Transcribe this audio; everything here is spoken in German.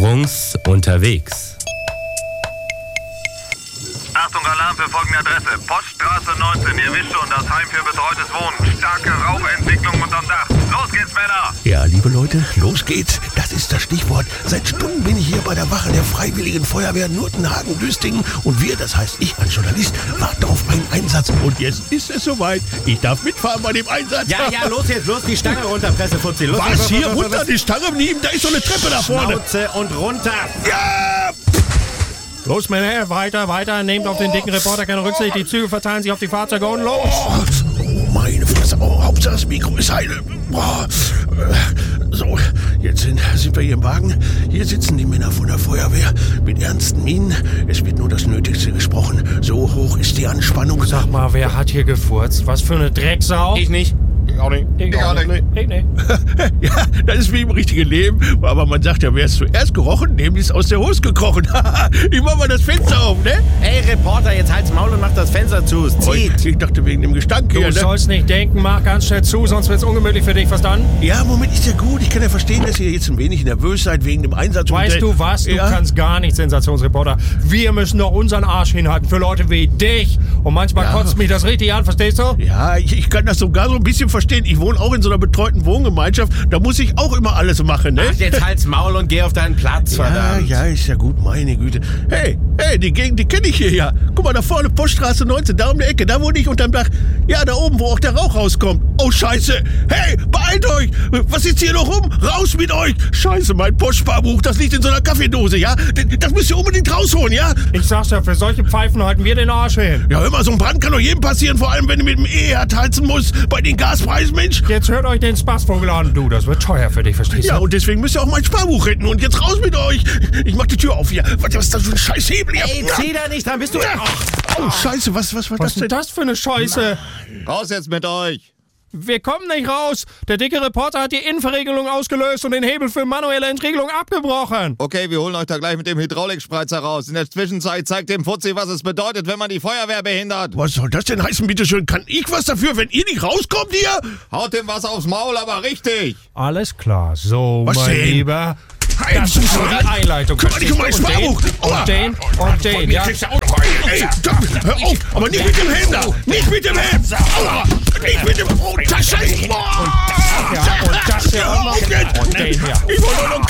Strunz unterwegs. Achtung, Alarm für folgende Adresse. Poststraße 19, ihr wisst schon, das Heim für betreutes Wohnen. Starke Rauchentwicklung unterm Dach. Los geht's, Männer! Ja, liebe Leute, los geht's. Das ist das Stichwort. Seit Stunden bin ich hier bei der Wache der Freiwilligen Feuerwehr Nurtenhagen-Düstingen und wir, das heißt ich als Journalist, warten auf einen Einsatz. Und jetzt ist es soweit. Ich darf mitfahren bei dem Einsatz. Ja, los jetzt, los die Stange runter, Pressefuzzi. Los, Was, hier runter? Die Stange nehmen? Da ist so eine Treppe da vorne. Schnauze und runter. Ja! Los, Männer, weiter. Nehmt auf den dicken Reporter keine Rücksicht. Die Züge verteilen sich auf die Fahrzeuge und los. Oh, meine Fresse. Oh, Hauptsache das Mikro ist heile. Oh, so, jetzt sind wir hier im Wagen. Hier sitzen die Männer von der Feuerwehr mit ernsten Mienen. Es wird nur das Nötigste gesprochen. So hoch ist die Anspannung. Sag mal, wer hat hier gefurzt? Was für eine Drecksau? Ich nicht. Ich auch nicht. Ja, das ist wie im richtigen Leben. Aber man sagt ja, wer es zuerst gerochen, dem ist aus der Hose gekrochen. Ich mach mal das Fenster auf, ne? Ey, Reporter, jetzt halt's Maul und mach das Fenster zu. Es zieht. Ich dachte wegen dem Gestank hier, Du ne? sollst nicht denken, mach ganz schnell zu, sonst wird's ungemütlich für dich, verstanden? Ja, Moment, ist ja gut. Ich kann ja verstehen, dass ihr jetzt ein wenig nervös seid wegen dem Einsatz. Weißt du was? Du kannst gar nicht, Sensationsreporter. Wir müssen doch unseren Arsch hinhalten für Leute wie dich. Und manchmal kotzt mich das richtig an, verstehst du? Ja, ich kann das sogar so ein bisschen verstehen. Ich wohne auch in so einer betreuten Wohngemeinschaft. Da muss ich auch immer alles machen, ne? Ach, jetzt halt's Maul und geh auf deinen Platz, verdammt. Ja, ist ja gut, meine Güte. Hey, die Gegend, die kenne ich hier ja. Guck mal, da vorne, Poststraße 19, da um die Ecke, da wohne ich unterm Dach. Ja, da oben, wo auch der Rauch rauskommt. Oh, scheiße. Hey, beeilt euch. Was ist hier noch rum? Raus mit euch. Scheiße, mein Postsparbuch, das liegt in so einer Kaffeedose, ja? Das müsst ihr unbedingt rausholen, ja? Ich sag's ja, für solche Pfeifen halten wir den Arsch hin. Ja, hör mal, so ein Brand kann doch jedem passieren, vor allem, wenn du mit dem E-Herd heizen musst. Bei den Gaspreisen, Mensch. Jetzt hört euch den Spaßvogel an. Du, das wird teuer für dich, verstehst du? Ja, und deswegen müsst ihr auch mein Sparbuch retten. Und jetzt raus mit euch. Ich mach die Tür auf hier. Was ist das für ein scheiß Hebel hier? Ey, zieh da nicht, dann bist du... Oh, scheiße, was war Was das ist denn denn? das für eine Scheiße? Raus jetzt mit euch! Wir kommen nicht raus. Der dicke Reporter hat die Innenverriegelung ausgelöst und den Hebel für manuelle Entriegelung abgebrochen. Okay, wir holen euch da gleich mit dem Hydraulikspreizer raus. In der Zwischenzeit zeigt dem Fuzzi, was es bedeutet, wenn man die Feuerwehr behindert. Was soll das denn heißen, bitteschön? Kann ich was dafür, wenn ihr nicht rauskommt hier? Haut dem was aufs Maul, aber richtig! Alles klar. So, Was mein denn? Lieber. Hey, Das ist nur die Einleitung. Kümmere dich um mein Sparbuch. Und den, ja. Ey, hör auf, aber nicht mit dem Helm da. Nicht mit dem Helm. Aua, nicht mit dem... Oh, das ist... Ja, und das hier. Hör auf jetzt. Und den hier. Ich wollte doch noch